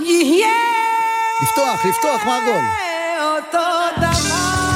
יהיה לפתוח מרגול. אותו דבר.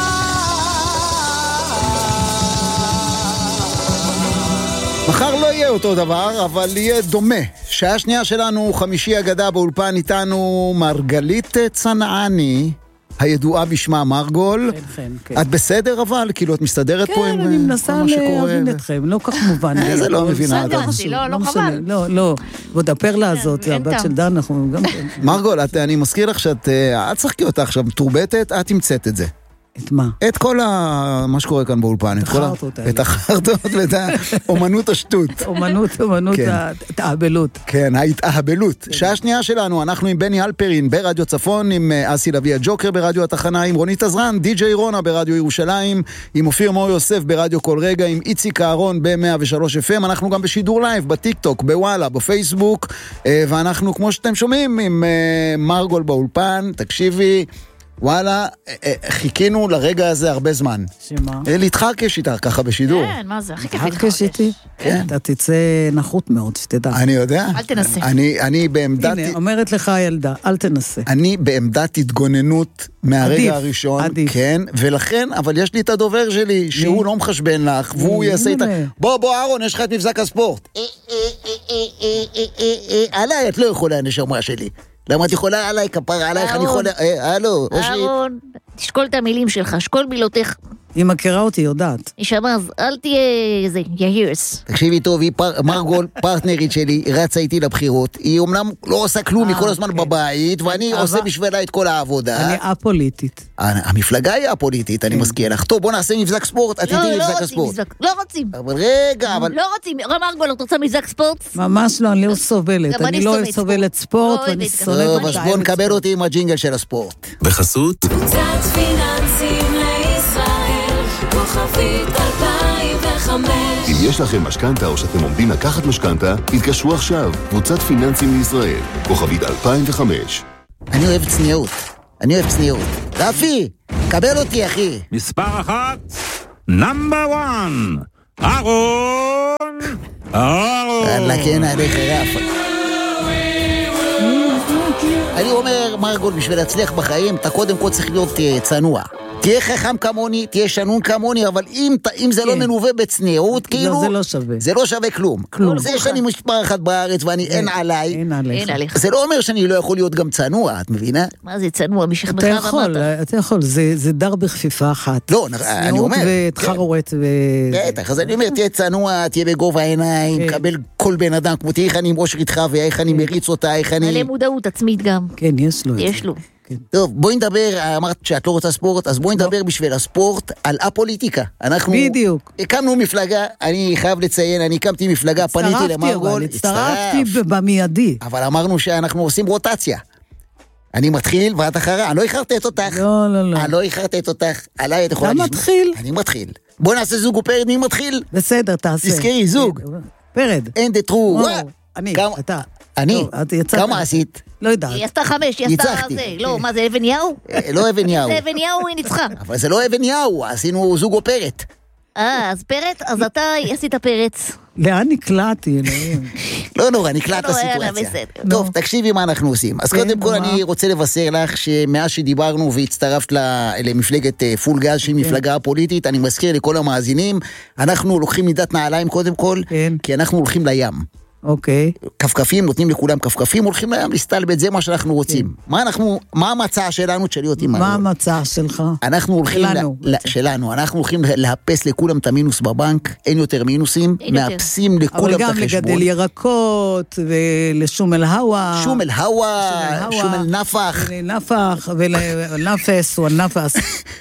מחר לא יהיה אותו דבר, אבל יהיה דומה. שעה שנייה שלנו, חמישי אגדה באולפן איתנו מרגלית צנעני, הידועה בשמה מרגול. כן. את בסדר אבל? כאילו את מסתדרת פה עם כן, אני מנסה להבין אתכם, לא כך מובן. זה לא מבינה. לא חבל. לא, ועוד הפרלה הזאת, הבת של דן, אנחנו גם... מרגול, אני מזכיר לך שאת צחקי אותה עכשיו, מתורבטת, את תמצאת את זה. את מה? את כל מה שקורה כאן באולפן. את החרטות ואת האומנות השטות. אומנות ההתאהבלות. כן, ההתאהבלות. שעה שנייה שלנו, אנחנו עם בני אלפרין ברדיו צפון, עם אסי לוי הג'וקר ברדיו התחנה, עם רונית עזרן, די.ג'יי רונה ברדיו ירושלים, עם אופיר מור יוסף ברדיו כל רגע, עם איציק אהרון ב-103 FM, אנחנו גם בשידור לייב, בטיק טוק, בוואלה, בפייסבוק, ואנחנו, כמו שאתם שומעים, עם מרגול באולפן, תקשיבי, וואלה, חיכינו לרגע הזה הרבה זמן. שמה? להתחרקש איתך ככה בשידור. כן, מה זה? הכי כיף להתחרקש איתי? כן. אתה תצא נחות מאוד, שתדע. אני יודע. אל תנסה. אני בעמדת... הנה, אומרת לך הילדה, אל תנסה. אני בעמדת התגוננות מהרגע הראשון. עדיף. כן, ולכן, אבל יש לי את הדובר שלי, שהוא לא מחשבן לך, והוא יעשה איתה... בוא, אהרון, יש לך את מבזק הספורט. עליי, את לא יכולה, הנשמה שלי. למה את יכולה עליי, כפרה עלייך, אני יכולה... הלו, אהרון, תשקול את המילים שלך, שקול מילותיך. היא מכירה אותי, יודעת. נשמה, אז אל תהיה איזה יהירס. תקשיבי טוב, היא מרגול, פרטנרית שלי, רצה איתי לבחירות. היא אומנם לא עושה כלום, היא כל הזמן בבית, ואני עושה בשבילה את כל העבודה. אני אפוליטית. המפלגה היא הפוליטית, אני מזכיר לך. טוב, בוא נעשה מבזק ספורט, את תיתני מבזק הספורט. לא רוצים. אבל רגע, אבל... לא רוצים. מרגול, את רוצה מבזק ספורט? ממש לא, אני לא סובלת. אני לא סובלת ספורט, ואני שונאת... טוב, אז בוא נקבל אותי עם הג'ינגל של הספורט. בחסות קבוצת פיננסים לישראל, כוכבית 2005. אם יש לכם משכנתה או שאתם עומדים לקחת משכנתה, התקשרו עכשיו. קבוצת פיננסים לישראל, כוכבית 2005. אני אוהב צניעות. רפי, קבל אותי, אחי. מספר 1, נאמבר 1, אהרון. אללה, כן, עליך רף. אני אומר, מרגול, בשביל להצליח בחיים, אתה קודם כל צריך להיות צנוע. תהיה חכם כמוני, תהיה שנון כמוני, אבל אם זה לא מנווה בצניעות, כאילו... זה לא שווה. זה לא שווה כלום. זה שאני מספר אחת בארץ ואני אין עליי. אין עליך. זה לא אומר שאני לא יכול להיות גם צנוע, את מבינה? מה זה צנוע? משכמך ומטה. אתה יכול, זה דר בכפיפה אחת. לא, אני אומר. צניעות ותחרורת בטח, אז אני אומר, תהיה צנוע, תהיה בגובה העיניים, קבל כל בן אדם, כמו תהיה איך אני עם ראש איתך, ואיך אני מריץ אותה, איך אני... עלי מודעות עצמית גם. כן, יש לו. יש לו. טוב, בואי נדבר, אמרת שאת לא רוצה ספורט, אז בואי נדבר בשביל הספורט על הפוליטיקה. אנחנו הקמנו מפלגה, אני חייב לציין, אני הקמתי מפלגה, פניתי למרגול, הצטרפתי במיידי. אבל אמרנו שאנחנו עושים רוטציה. אני מתחיל ואת אחרה, אני לא הכרתי אותך. לא. אני לא הכרתי אותך, עליי את יכולה אתה מתחיל? אני מתחיל. בוא נעשה זוג ופרד, מי מתחיל? בסדר, תעשה. תזכרי, זוג. פרד. אין דטרו. אני, אתה. אני? כמה עשית? לא יודעת. היא עשתה 5, היא עשתה זה. לא, מה זה, אבניהו? לא אבניהו. זה אבניהו, היא ניצחה. אבל זה לא אבניהו, עשינו זוג ופרת. אז פרץ, אז אתה עשית פרץ. לאן נקלעתי, אלוהים? לא נורא, נקלעת הסיטואציה. טוב, תקשיבי מה אנחנו עושים. אז קודם כל אני רוצה לבשר לך שמאז שדיברנו והצטרפת למפלגת פול גז שהיא מפלגה פוליטית, אני מזכיר לכל המאזינים, אנחנו לוקחים מידת נעליים קודם כל, כי אנחנו הולכים לים. אוקיי. כפכפים, נותנים לכולם כפכפים, הולכים לים להסתלבט, זה מה שאנחנו רוצים. מה המצע שלנו? תשאלי אותי מה. מה המצע שלך? אנחנו הולכים שלנו, אנחנו הולכים להפס לכולם את המינוס בבנק, אין יותר מינוסים, מאפסים לכולם את החשבון. אבל גם לגדל ירקות, ולשום אל הווה. שום אל הווה, שום אל נפח. נפח, ולנפס, או הנפס.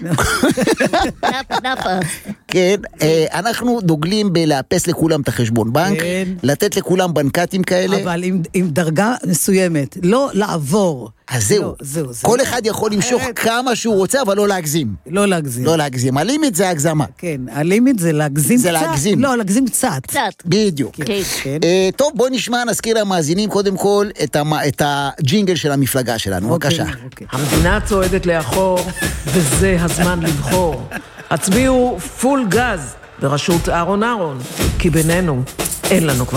נפס. כן, אנחנו דוגלים בלהפס לכולם את החשבון בנק, לתת לכולם בנקטים כאלה. אבל עם דרגה מסוימת, לא לעבור. אז זהו. כל אחד יכול למשוך כמה שהוא רוצה, אבל לא להגזים. לא להגזים. לא להגזים. הלימיט זה הגזמה. כן, הלימיט זה להגזים קצת. זה להגזים. לא, להגזים קצת. בדיוק. טוב, בוא נשמע, נזכיר למאזינים קודם כל את הג'ינגל של המפלגה שלנו. בבקשה. המדינה צועדת לאחור, וזה הזמן לבחור. הצביעו פול גז בראשות אהרון, כי בינינו אין לנו כבר